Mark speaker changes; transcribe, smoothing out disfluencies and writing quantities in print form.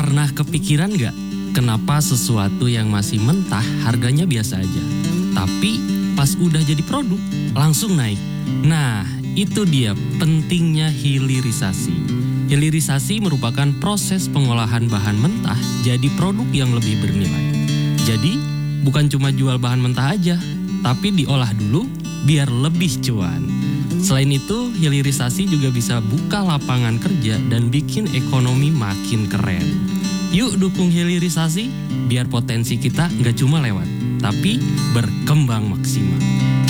Speaker 1: Pernah kepikiran nggak kenapa sesuatu yang masih mentah harganya biasa aja, tapi pas udah jadi produk langsung naik? Nah, itu dia pentingnya hilirisasi. Hilirisasi merupakan proses pengolahan bahan mentah jadi produk yang lebih bernilai. Jadi, bukan cuma jual bahan mentah aja, tapi diolah dulu biar lebih cuan. Selain itu, hilirisasi juga bisa buka lapangan kerja dan bikin ekonomi makin keren. Yuk dukung hilirisasi, biar potensi kita nggak cuma lewat, tapi berkembang maksimal.